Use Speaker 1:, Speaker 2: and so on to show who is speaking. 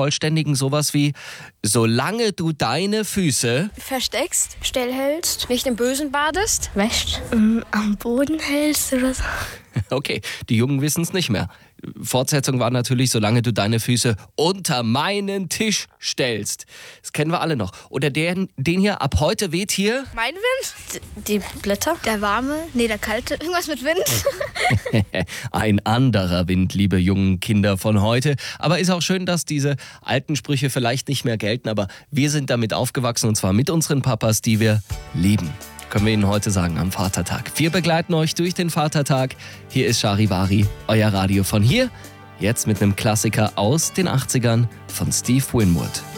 Speaker 1: vervollständigen sowas wie: Solange du deine Füße
Speaker 2: versteckst, stillhältst, nicht im Bösen badest,
Speaker 3: wäscht, am Boden hältst oder so.
Speaker 1: Okay, die Jungen wissen es nicht mehr. Fortsetzung war natürlich: Solange du deine Füße unter meinen Tisch stellst. Das kennen wir alle noch. Oder den hier: Ab heute weht hier
Speaker 2: mein Wind,
Speaker 3: Die Blätter.
Speaker 2: der warme, der kalte, irgendwas mit Wind.
Speaker 1: ein anderer Wind, liebe jungen Kinder von heute. Aber ist auch schön, dass diese alten Sprüche vielleicht nicht mehr gelten, aber wir sind damit aufgewachsen, und zwar mit unseren Papas, die wir lieben. Können wir Ihnen heute sagen am Vatertag. Wir begleiten euch durch den Vatertag. Hier ist Charivari, euer Radio von hier. Jetzt mit einem Klassiker aus den 80ern von Steve Winwood.